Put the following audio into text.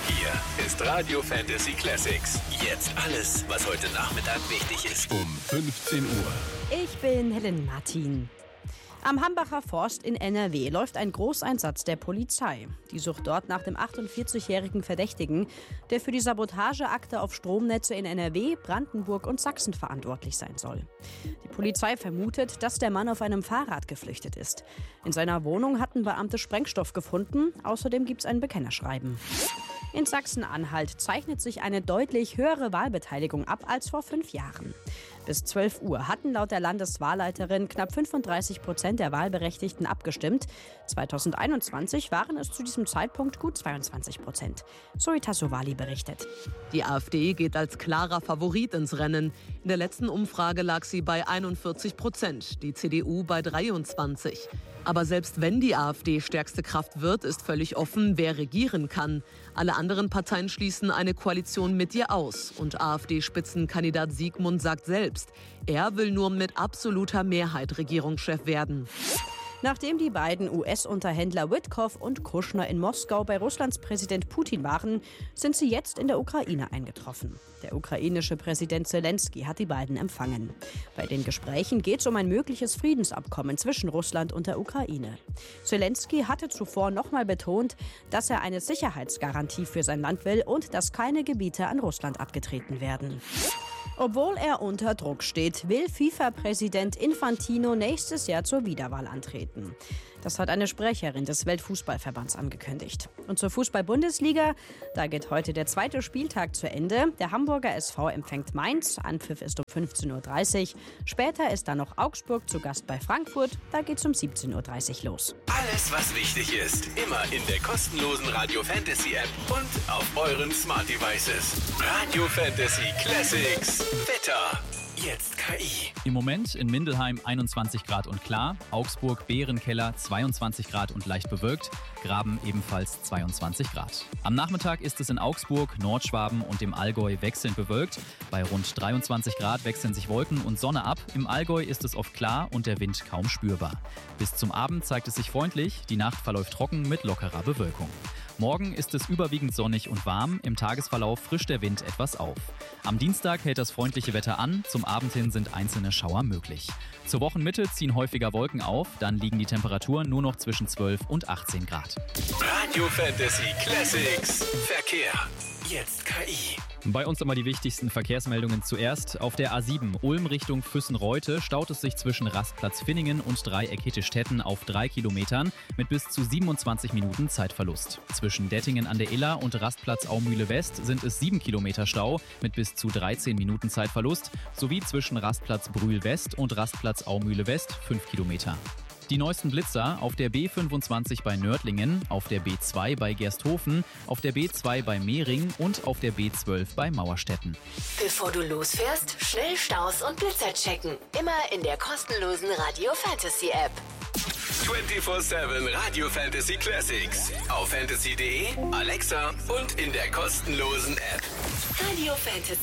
Hier ist Radio Fantasy Classics. Jetzt alles, was heute Nachmittag wichtig ist. Um 15 Uhr. Ich bin Helen Martin. Am Hambacher Forst in NRW läuft ein Großeinsatz der Polizei. Die sucht dort nach dem 48-jährigen Verdächtigen, der für die Sabotageakte auf Stromnetze in NRW, Brandenburg und Sachsen verantwortlich sein soll. Die Polizei vermutet, dass der Mann auf einem Fahrrad geflüchtet ist. In seiner Wohnung hatten Beamte Sprengstoff gefunden. Außerdem gibt es ein Bekennerschreiben. In Sachsen-Anhalt zeichnet sich eine deutlich höhere Wahlbeteiligung ab als vor 5 Jahren. Bis 12 Uhr hatten laut der Landeswahlleiterin knapp 35% der Wahlberechtigten abgestimmt. 2021 waren es zu diesem Zeitpunkt gut 22%. Zoe Tassovali berichtet. Die AfD geht als klarer Favorit ins Rennen. In der letzten Umfrage lag sie bei 41%, die CDU bei 23%. Aber selbst wenn die AfD stärkste Kraft wird, ist völlig offen, wer regieren kann. Alle anderen Parteien schließen eine Koalition mit ihr aus. Und AfD-Spitzenkandidat Siegmund sagt selbst, er will nur mit absoluter Mehrheit Regierungschef werden. Nachdem die beiden US-Unterhändler Witkoff und Kushner in Moskau bei Russlands Präsident Putin waren, sind sie jetzt in der Ukraine eingetroffen. Der ukrainische Präsident Zelensky hat die beiden empfangen. Bei den Gesprächen geht es um ein mögliches Friedensabkommen zwischen Russland und der Ukraine. Zelensky hatte zuvor nochmal betont, dass er eine Sicherheitsgarantie für sein Land will und dass keine Gebiete an Russland abgetreten werden. Obwohl er unter Druck steht, will FIFA-Präsident Infantino nächstes Jahr zur Wiederwahl antreten. Das hat eine Sprecherin des Weltfußballverbands angekündigt. Und zur Fußball-Bundesliga, da geht heute der 2. Spieltag zu Ende. Der Hamburger SV empfängt Mainz, Anpfiff ist um 15.30 Uhr. Später ist dann noch Augsburg zu Gast bei Frankfurt, da geht's um 17.30 Uhr los. Alles, was wichtig ist, immer in der kostenlosen Radio Fantasy App und auf euren Smart Devices. Radio Fantasy Classics. Wetter. Jetzt KI. Im Moment in Mindelheim 21 Grad und klar, Augsburg, Bärenkeller 22 Grad und leicht bewölkt, Graben ebenfalls 22 Grad. Am Nachmittag ist es in Augsburg, Nordschwaben und im Allgäu wechselnd bewölkt. Bei rund 23 Grad wechseln sich Wolken und Sonne ab. Im Allgäu ist es oft klar und der Wind kaum spürbar. Bis zum Abend zeigt es sich freundlich, die Nacht verläuft trocken mit lockerer Bewölkung. Morgen ist es überwiegend sonnig und warm, im Tagesverlauf frischt der Wind etwas auf. Am Dienstag hält das freundliche Wetter an, zum Abend hin sind einzelne Schauer möglich. Zur Wochenmitte ziehen häufiger Wolken auf, dann liegen die Temperaturen nur noch zwischen 12 und 18 Grad. Radio Fantasy Classics. Verkehr. Jetzt KI. Bei uns immer die wichtigsten Verkehrsmeldungen zuerst. Auf der A7 Ulm Richtung Füssen-Reutte staut es sich zwischen Rastplatz Finningen und Dreieck Hittischtetten auf 3 Kilometern mit bis zu 27 Minuten Zeitverlust. Zwischen Dettingen an der Iller und Rastplatz Aumühle West sind es 7 Kilometer Stau mit bis zu 13 Minuten Zeitverlust, sowie zwischen Rastplatz Brühl West und Rastplatz Aumühle West 5 Kilometer. Die neuesten Blitzer auf der B25 bei Nördlingen, auf der B2 bei Gersthofen, auf der B2 bei Mehring und auf der B12 bei Mauerstetten. Bevor du losfährst, schnell Staus und Blitzer checken. Immer in der kostenlosen Radio Fantasy App. 24/7 Radio Fantasy Classics. Auf fantasy.de, Alexa und in der kostenlosen App. Radio Fantasy.